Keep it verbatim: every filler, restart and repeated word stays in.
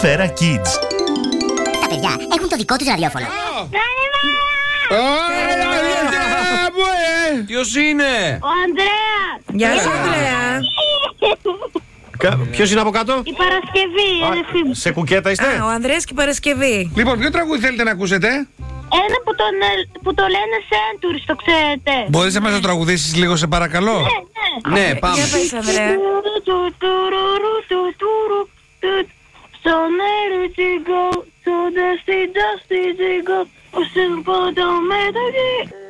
Σφαίρα Kids. Τα παιδιά έχουν το δικό τους ραδιόφωνο. Ποιος είναι? Ο Ανδρέας. Γεια σου, Ανδρέα. Ποιος είναι από κάτω? Η Παρασκευή, η αδερφή μου. Σε κουκέτα είστε? Α, ο Ανδρέας και η Παρασκευή. Λοιπόν, ποιο τραγούδι θέλετε να ακούσετε? Ένα που, τον, που το λένε Centuries, το ξέρετε. Μπορείς να μας το τραγουδήσεις λίγο, σε παρακαλώ? Ναι, ναι. Ναι, πάμε. Για πες, Ανδρέα. So near to go, so dusty, dusty to go. Oh, simple, don't matter.